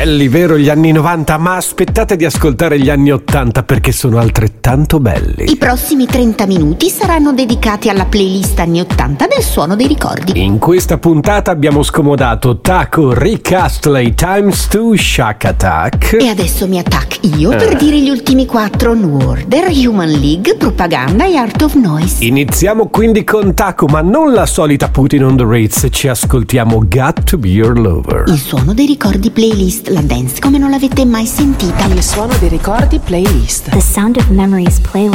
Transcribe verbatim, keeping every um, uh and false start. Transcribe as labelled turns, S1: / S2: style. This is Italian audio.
S1: Belli, vero, gli anni novanta, ma aspettate di ascoltare gli anni ottanta perché sono altrettanto belli.
S2: I prossimi trenta minuti saranno dedicati alla playlist anni ottanta del Suono dei Ricordi.
S1: In questa puntata abbiamo scomodato Taco, Rick Astley, Times two, Shack Attack.
S2: E adesso mi attacco io
S1: Eh.
S2: per dire gli ultimi quattro: New Order, Human League, Propaganda e Art of Noise.
S1: Iniziamo quindi con Taco, ma non la solita Putin on the Ritz, ci ascoltiamo Got to Be Your Lover.
S2: Il Suono dei Ricordi playlist, la dance come non l'avete mai sentita.
S3: Il Suono dei Ricordi playlist.
S4: The Sound of Memories playlist.